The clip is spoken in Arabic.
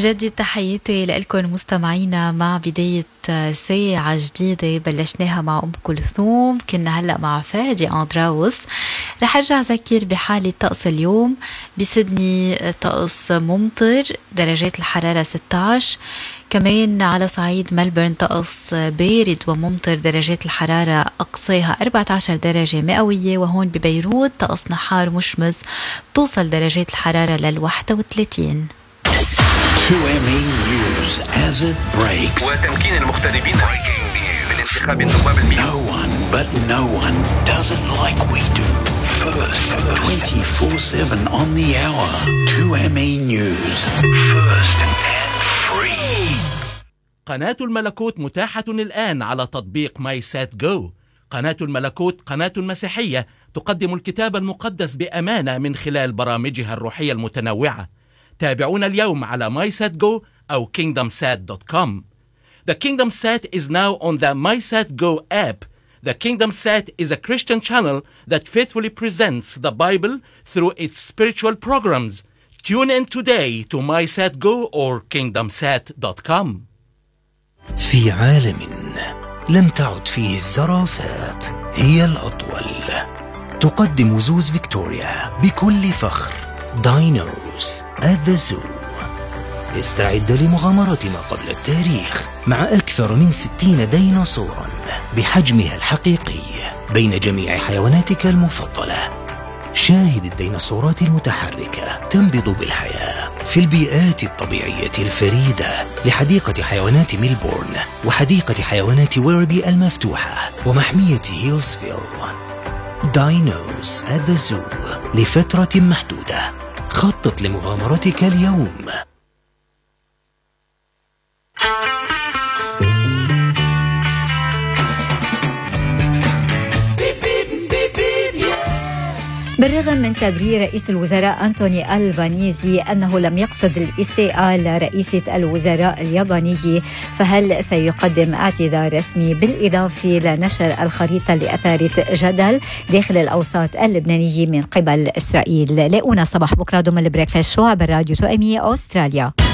بجدد تحياتي لكم مستمعينا مع بداية ساعة جديدة بلشناها مع أم كلثوم. كنا هلأ مع فادي أندراوس. رح أرجع أذكر بحالة طقس اليوم. بسدني طقس ممطر، درجات الحرارة 16. كمان على صعيد ملبورن طقس بارد وممطر، درجات الحرارة أقصاها 14 درجة مئوية. وهون ببيروت طقس نحار مشمس، توصل درجات الحرارة لل31. 2ME News as it breaks. وتمكين المغتربين من انتخاب النواب المئة. No one does it like we do. First, 24/7 on the hour. 2ME News. First and free. قناة الملكوت متاحة الآن على تطبيق ماي سات جو. قناة الملكوت قناة مسيحية تقدم الكتاب المقدس بأمانة من خلال برامجها الروحية المتنوعة. تابعونا اليوم على MySatGo أو KingdomSat.com. The KingdomSat is now on the MySatGo app. The KingdomSat is a Christian channel that faithfully presents the Bible through its spiritual programs. Tune in today to MySatGo or KingdomSat.com. في عالم لم تعد فيه الزرافات هي الأطول، تقدم زوز فيكتوريا بكل فخر داينوز at the Zoo. استعد لمغامرة ما قبل التاريخ مع أكثر من 60 ديناصورا بحجمها الحقيقي بين جميع حيواناتك المفضلة. شاهد الديناصورات المتحركة تنبض بالحياة في البيئات الطبيعية الفريدة لحديقة حيوانات ميلبورن وحديقة حيوانات ويربي المفتوحة ومحمية هيلسفيل. داينوز at the Zoo لفترة محدودة. خطط لمغامرتك اليوم. بالرغم من تبرير رئيس الوزراء أنتوني ألبانيزي أنه لم يقصد الإساءة لرئيسة الوزراء اليابانية، فهل سيقدم اعتذار رسمي بالإضافة لنشر الخريطة اللي أثارت جدل داخل الأوساط اللبنانية من قبل إسرائيل؟ لاقونا صباح بكرة ضمن البريكفاست شو عبر راديو 2ME أستراليا.